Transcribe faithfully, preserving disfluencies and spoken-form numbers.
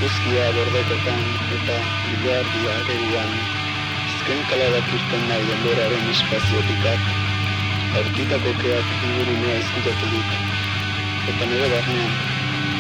eguzkia bordekotan eta ilargia agerian, azken kaladak irten nahi denboraren espaziotikak, aurkitako keak ingurunea ezkutaturik, eta nire barnean,